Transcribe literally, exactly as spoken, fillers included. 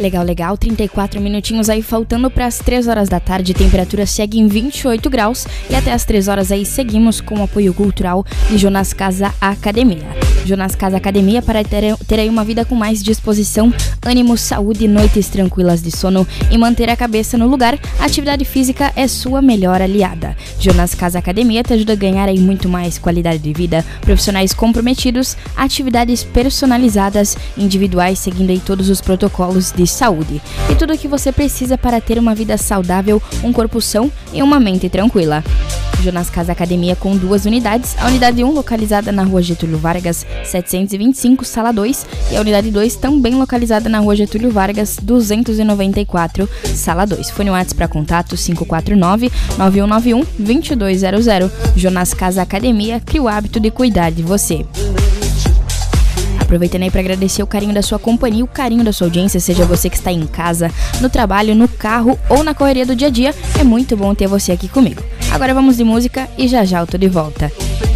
legal, legal. trinta e quatro minutinhos aí faltando para as três horas da tarde. Temperatura segue em vinte e oito graus. E até as três horas aí seguimos com o apoio cultural de Jonas Casa Academia. Jonas Casa Academia para ter, ter aí uma vida com mais disposição, ânimo, saúde, noites tranquilas de sono e manter a cabeça no lugar. A atividade física é sua melhor aliada. Jonas Casa Academia te ajuda a ganhar aí muito mais qualidade de vida, profissionais comprometidos, atividades personalizadas, individuais, seguindo aí todos os protocolos de saúde. E tudo o que você precisa para ter uma vida saudável, um corpo são e uma mente tranquila. Jonas Casa Academia com duas unidades, a unidade um localizada na rua Getúlio Vargas, setecentos e vinte e cinco, sala dois, e a unidade dois também localizada na rua Getúlio Vargas, duzentos e noventa e quatro, sala dois. Fone WhatsApp para contato cinco quatro nove, nove um nove um, dois dois zero zero. Jonas Casa Academia, cria o hábito de cuidar de você. Aproveitando aí para agradecer o carinho da sua companhia, o carinho da sua audiência, seja você que está em casa, no trabalho, no carro ou na correria do dia a dia, é muito bom ter você aqui comigo. Agora vamos de música e já já eu tô de volta.